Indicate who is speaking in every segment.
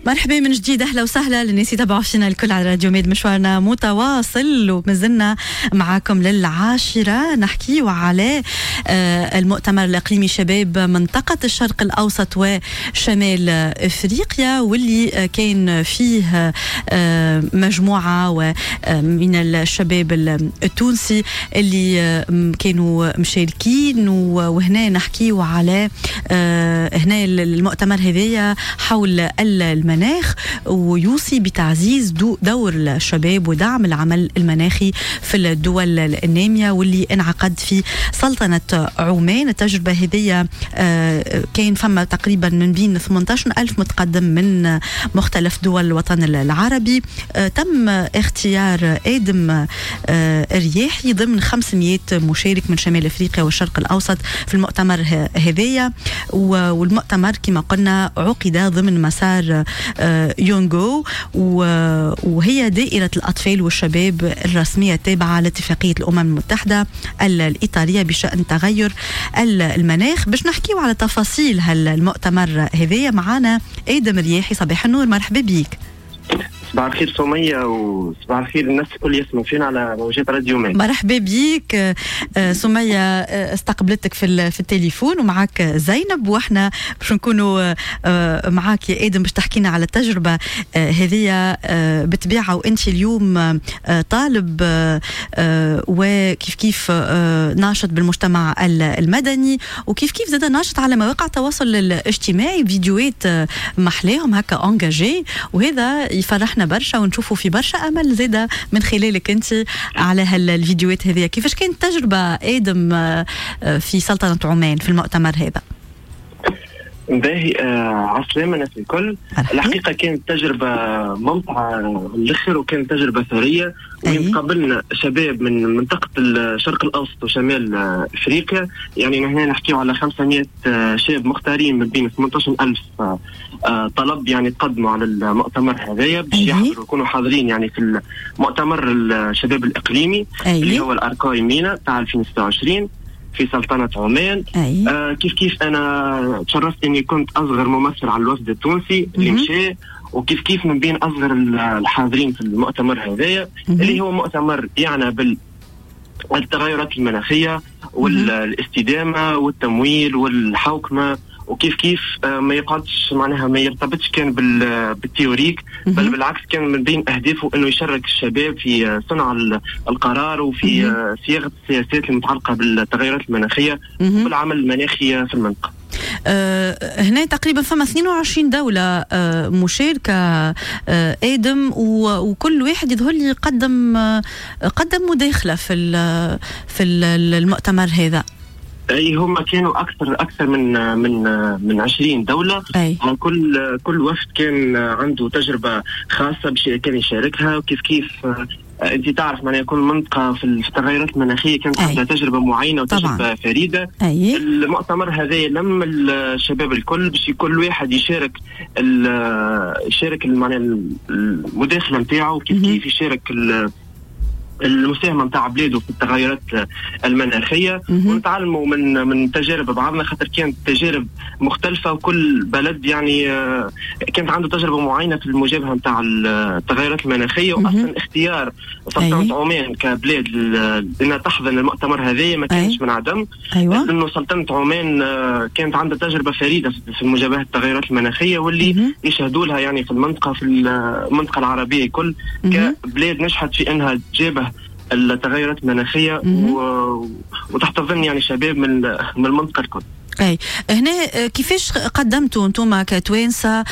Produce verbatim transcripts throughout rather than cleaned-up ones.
Speaker 1: مرحبا من جديد، أهلا وسهلا للناس يتابعوا فينا الكل على راديو ميد. مشوارنا متواصل ومازلنا معاكم للعاشرة نحكي على المؤتمر الإقليمي شباب منطقة الشرق الأوسط وشمال إفريقيا، واللي كان فيه مجموعة من الشباب التونسي اللي كانوا مشاركين. وهنا نحكي على هنا المؤتمر هذايا حول المناخ، ويوصي بتعزيز دور الشباب ودعم العمل المناخي في الدول النامية، واللي انعقد في سلطنة عمان. التجربة هذه كان فما تقريبا من بين ثمانية عشر ألف متقدم من مختلف دول الوطن العربي. تم اختيار آدم الرياحي ضمن خمسمائة مشارك من شمال أفريقيا والشرق الأوسط في المؤتمر هذايا. والمؤتمر كما قلنا عقد ضمن مسار يونغو، وهي دائرة الأطفال والشباب الرسمية التابعة لاتفاقية الأمم المتحدة الإيطالية بشأن تغير المناخ. باش نحكيو على تفاصيل هالمؤتمر هذايا معنا آدم الرياحي. صباح النور، مرحبا بيك.
Speaker 2: صباح الخير سمية، وصباح الخير الناس الكل يسمعوا فينا على موجات راديو ميد.
Speaker 1: مرحبا بيك سمية، استقبلتك في في التليفون ومعك زينب، واحنا باش نكونوا معاك يا آدم باش تحكينا على التجربة هذه بتبيعها. وانت اليوم طالب وكيف كيف ناشط بالمجتمع المدني، وكيف كيف زاد ناشط على مواقع التواصل الاجتماعي، فيديوهات محلاهم هكا انجاجي، وهذا يفرحنا برشا ونشوفوا في برشا امل زاده من خلالك انت على هالفيديوهات هذه. كيفاش كانت تجربه ادم في سلطنه عمان في المؤتمر هذا؟
Speaker 2: باهي آه عسلامة الناس الكل. الحقيقة كانت تجربة ممتعة للآخر، وكانت تجربة ثرية. وين قابلنا شباب من منطقة الشرق الأوسط وشمال آه إفريقيا. يعني هنا نحكيو على خمسمائة آه شاب مختارين من بين ثمانية عشر ألف آه آه طلب يعني تقدموا على المؤتمر هذايا باش يحضروا يكونوا حاضرين يعني في المؤتمر الشباب الإقليمي اللي هو الأركاي مينا تاع ألفين وستة وعشرين في سلطنة عمان. آه كيف كيف أنا تشرفت إني كنت أصغر ممثل على الوفد التونسي اللي مشى، وكيف كيف من بين أصغر الحاضرين في المؤتمر هذايا اللي هو مؤتمر يعني بالتغيرات المناخية والاستدامة والتمويل والحوكمة، وكيف كيف آه ما يقعدش معناها ما يرتبطش كان بالتيوريك، بل بالعكس كان من بين أهدافه أنه يشارك الشباب في آه صنع القرار وفي آه صياغة السياسات المتعلقة بالتغيرات المناخية والعمل المناخي في المنطقة.
Speaker 1: أه هنا تقريبا فما اثنين وعشرين دولة أه مشاركة أه آدم، وكل واحد يظهر لي قدم أه قدم مداخلة في في المؤتمر هذا.
Speaker 2: اي هم كانوا اكثر اكثر من من من عشرين دولة.
Speaker 1: أي.
Speaker 2: كل كل وفد كان عنده تجربة خاصة باش كان يشاركها، وكيف كيف انت تعرف معناها كل منطقة في التغيرات المناخية كانت عندها تجربة معينة وتجربة طبعا فريدة.
Speaker 1: أي.
Speaker 2: المؤتمر هذا لم الشباب الكل باش كل واحد يشارك يشارك معناها المداخلة نتاعو، كيف كيف يشارك المساهمة نتاع بلاده في التغيرات المناخية، ونتعلموا من من تجارب بعضنا، خاطر كانت تجارب مختلفة وكل بلد يعني كانت عنده تجربة معينة في المجابهة نتاع التغيرات المناخية. وأصلا اختيار سلطنة عمان كبلاد لأنها تحضن المؤتمر هذا ما كانش من عدم.
Speaker 1: أيوة.
Speaker 2: لأنه سلطنة عمان كانت عندها تجربة فريدة في مجابهة التغيرات المناخية، واللي يشهدوا لها يعني في المنطقة في المنطقة العربية كل كبلاد نجحت في أنها تجابه التغيرات المناخية وتحتضن يعني شباب من من المنطقة الكل.
Speaker 1: أي هنا كيفاش قدمتوا أنتم كتوانسة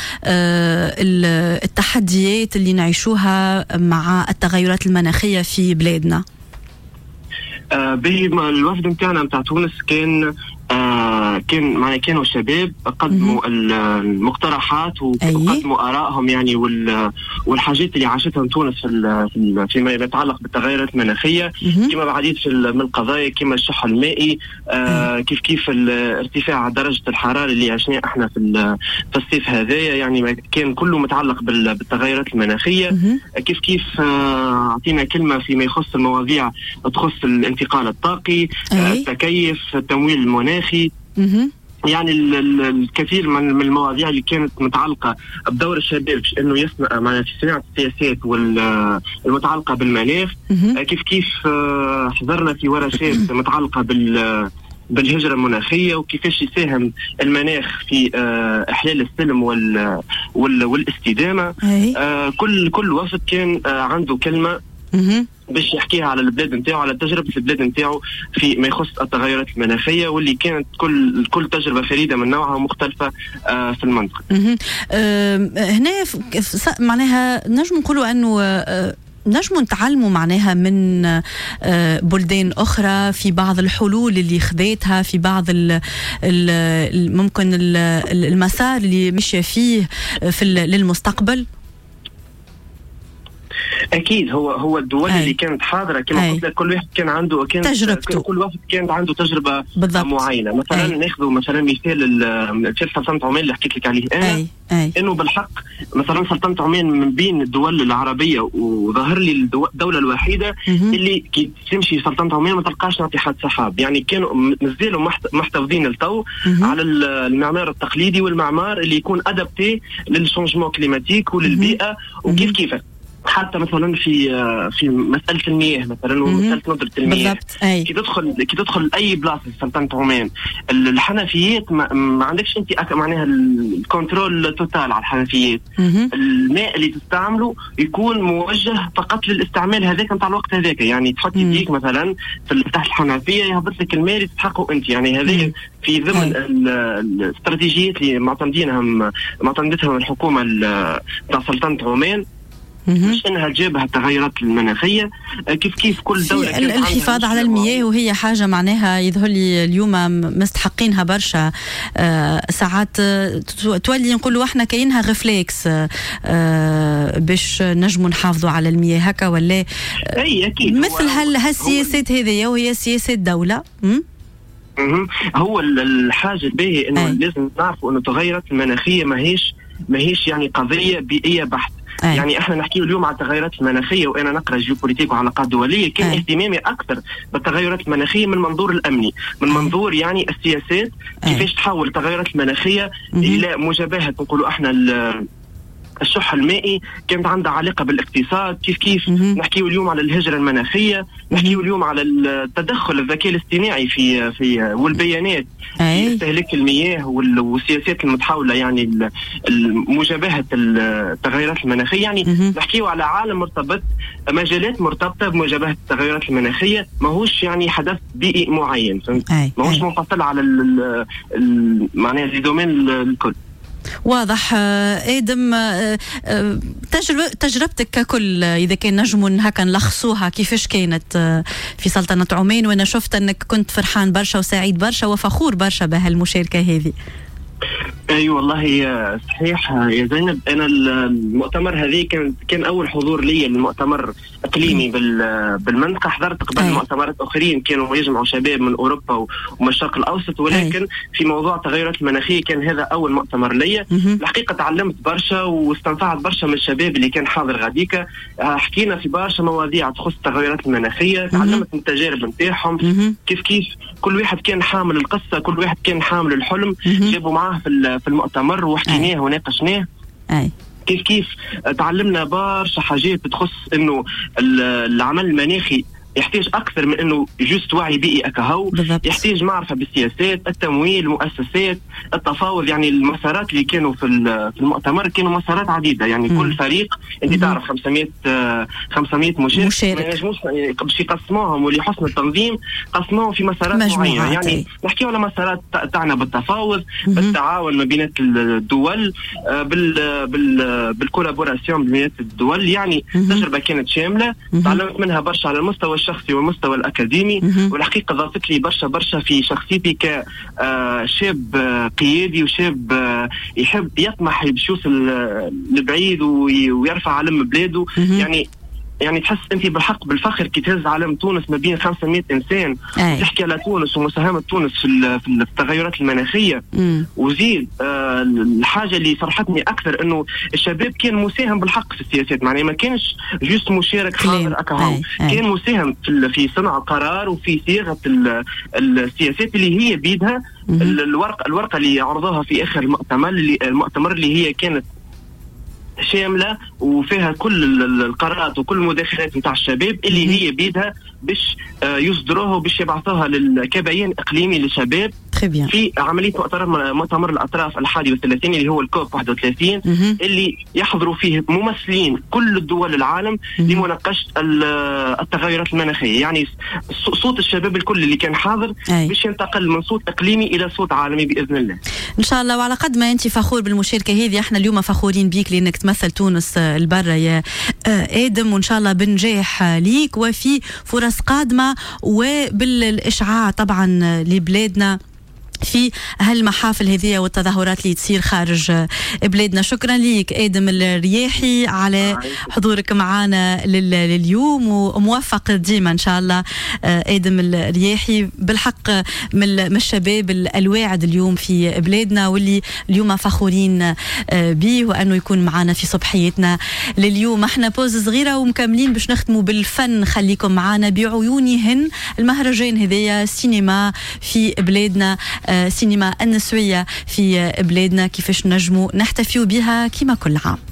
Speaker 1: التحديات اللي نعيشوها مع التغيرات المناخية في بلادنا؟
Speaker 2: آه به الوفد نتاعنا نتاع تونس كان آه كان معنا كانوا شباب قدموا المقترحات وقدموا آرائهم يعني والحاجات اللي عاشتها تونس في فيما يتعلق بالتغيرات المناخية، كما بعديد في من القضايا كما الشح المائي، آه كيف كيف ارتفاع درجة الحرارة اللي عشناه احنا في في الصيف هذايا، يعني كان كله متعلق بالتغيرات المناخية. كيف كيف اعطينا آه كلمة فيما يخص المواضيع تخص الانتقال الطاقي، آه التكيف، التمويل المناخي. يعني الكثير من المواضيع اللي كانت متعلقة بدور الشباب انه يصنع معنا في صناعة السياسات والمتعلقة بالمناخ. كيف كيف حضرنا في ورشات متعلقة بال بالهجرة المناخية وكيفاش يساهم المناخ في إحلال السلم وال وال والاستدامة. كل كل وفد كان عنده كلمة باش يحكيها على البلاد نتاعو، على تجربة البلاد نتاعو في ما يخص التغيرات المناخية، واللي كانت كل كل تجربة فريدة من نوعها ومختلفة آه في المنطقة.
Speaker 1: آه هنا معناها نجم نقولوا أنه آه نجم نتعلموا معناها من بلدان أخرى في بعض الحلول اللي خذيتها، في بعض ال ال ممكن ال المسار اللي مشي فيه في للمستقبل.
Speaker 2: اكيد هو هو الدول أي. اللي كانت حاضره كما قلت لك كل واحد كان عنده كان
Speaker 1: تجربته،
Speaker 2: كل واحد كانت عنده تجربه
Speaker 1: بالضبط.
Speaker 2: معينه. مثلا ناخذ مثلا مثال مثال سلطنه عمان اللي حكيت لك عليه انا أي. أي. انه بالحق مثلا سلطنه عمان من بين الدول العربيه وظهر لي الدوله الوحيده م- اللي كي تمشي سلطنه عمان ما تلقاش ناطحات سحاب. يعني كانوا مازالوا محتفظين التو م- على المعمار التقليدي والمعمار اللي يكون ادابتي للشونجمون كليماتيك وللبيئه م- وكيف كيف حتى مثلا في في مساله المياه مثلا ومساله ندره المياه كي تدخل كي تدخل اي بلاصه في سلطنه عمان الحنفيات ما, ما عندكش انت معناها الكنترول توتال على الحنفيات. الماء اللي تستعمله يكون موجه فقط للاستعمال هذاك نتاع الوقت هذاك. يعني تحط يديك مثلا في تحت الحنفيه يهبط لك الماء اللي تستحقه انت. يعني هذا في ضمن الاستراتيجيات اللي معتمدينها معتمدتها الحكومه تاع سلطنه عمان مش انها تجابه التغيرات المناخيه. كيف كيف كل دوله
Speaker 1: الحفاظ على المياه وهي حاجه معناها يظهر لي اليوم مستحقينها برشا. آه ساعات تولي نقولوا احنا كاينها ريفلكس آه باش نجموا نحافظوا على المياه هكا ولا
Speaker 2: اي اكيد
Speaker 1: مثل هالسياسات هذه وهي سياسات دوله. م?
Speaker 2: هو الحاجه الباهيه انه لازم نعرفوا انه التغيرات المناخيه ماهيش ماهيش يعني قضيه بيئيه بحت. أي. يعني احنا نحكي اليوم على التغيرات المناخيه وانا نقرا جيوبوليتيك وعلاقات دوليه كان أي. اهتمامي اكثر بالتغيرات المناخيه من منظور الامني، من منظور يعني السياسات كيفاش تحول التغيرات المناخيه م- الى مجابهه نقولوا احنا الشح المائي. كانت عندها علاقه بالاقتصاد. كيف كيف نحكيو اليوم على الهجره المناخيه، نحكيو اليوم على التدخل الذكاء الاصطناعي في في والبيانات في استهلاك المياه والسياسات المتحوله يعني مجابهه التغيرات المناخيه. يعني نحكيو على عالم مرتبط، مجالات مرتبطه بمجابهه التغيرات المناخيه، ماهوش يعني حدث بيئي معين، ماهوش منفصل على معناها الدومين الكل.
Speaker 1: واضح. آدم تجربة تجربتك ككل إذا كان نجموا هكا نلخصوها كيفاش كانت في سلطنة عمان؟ وأنا شفت أنك كنت فرحان برشا وسعيد برشا وفخور برشا بهالمشاركة هذه.
Speaker 2: اي والله صحيح يا زينب. انا المؤتمر هذه كان كان اول حضور لي للمؤتمر اقليمي بالمنطقه. حضرت قبل أي. مؤتمرات اخرين كانوا يجمعوا شباب من اوروبا ومن الشرق الاوسط، ولكن أي. في موضوع التغيرات المناخيه كان هذا اول مؤتمر لي. الحقيقه تعلمت برشا واستنفعت برشا من الشباب اللي كان حاضر غاديكا. حكينا في برشا مواضيع تخص التغيرات المناخيه، تعلمت من التجارب نتاعهم. كيف كيف كل واحد كان حامل القصه، كل واحد كان حامل الحلم، جابوا معاه في في المؤتمر وحكيناه وناقشناه. أي. كيف كيف تعلمنا برشا حاجات بتخص انه العمل المناخي يحتاج اكثر من انه جوست وعي بيئي اكهو، يحتاج معرفه بالسياسات، التمويل، المؤسسات، التفاوض. يعني المسارات اللي كانوا في في المؤتمر كانوا مسارات عديده. يعني مم. كل فريق انت مم. تعرف خمسمائة خمسمائة مشارك, مشارك. ما ينجموش باش يقسموهم ولحسن التنظيم قسموهم في مسارات معينه. يعني نحكيو على مسارات تاعنا بالتفاوض، مم. بالتعاون ما بين الدول، بال بال بالكولابوراسيون بين الدول. يعني مم. تجربه كانت شامله، مم. تعلمت منها برشا على المستوى الشخصي والمستوى الأكاديمي. مم. والحقيقة ضافت لي برشا برشا في شخصيتي كشاب قيادي وشاب يحب يطمح بشوس البعيد ويرفع علم بلاده. مم. يعني يعني تحس انت بالحق بالفخر كي تهز علم تونس ما بين خمسمائة انسان تحكي على تونس ومساهمه تونس في في التغيرات المناخيه. مم. وزيد آه الحاجه اللي فرحتني اكثر انه الشباب كان مساهم بالحق في السياسات، معناها ما كانش جوست مشارك حاضر اكاهو، كان مساهم في في صنع قرار وفي صياغه السياسات اللي هي بيدها. الورقه الورقه اللي عرضوها في اخر المؤتمر اللي المؤتمر اللي هي كانت شامله وفيها كل القرارات وكل المداخلات نتاع الشباب اللي مم. هي بيدها باش يصدروها وباش يبعثوها للكبعين اقليمي للشباب في عمليه مؤتمر مؤتمر الاطراف الحادي والثلاثين اللي هو الكوب واحد وثلاثين مم. اللي يحضروا فيه ممثلين كل الدول العالم لمناقشه التغيرات المناخيه. يعني صوت الشباب الكل اللي كان حاضر أي. باش ينتقل من صوت اقليمي الى صوت عالمي باذن الله
Speaker 1: ان شاء الله. وعلى قد ما انت فخور بالمشاركه هذه، احنا اليوم فخورين بيك لانك تمثل تونس البرة يا آدم، وإن شاء الله بنجاح ليك وفي فرص قادمة وبالإشعاع طبعا لبلادنا في هالمحافل هذه والتظاهرات اللي تصير خارج بلادنا. شكرا ليك آدم الرياحي على حضورك معنا لليوم، وموفق ديما إن شاء الله. آدم الرياحي بالحق من الشباب الواعد اليوم في بلادنا واللي اليوم فخورين به وأنه يكون معنا في صبحيتنا لليوم. احنا بوز صغيرة ومكملين باش نختموا بالفن. خليكم معنا بعيونهن، المهرجان هذايا سينما في بلادنا، سينما النسوية في بلادنا، كيفاش نجموا نحتفيوا بها كما كل عام.